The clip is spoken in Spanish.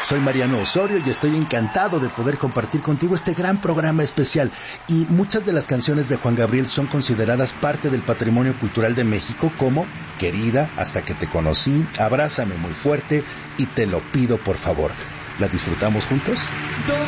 soy Mariano Osorio y estoy encantado de poder compartir contigo este gran programa especial. Y muchas de las canciones de Juan Gabriel son consideradas parte del patrimonio cultural de México, como Querida, Hasta que te conocí, Abrázame muy fuerte y Te lo pido por favor. ¿La disfrutamos juntos?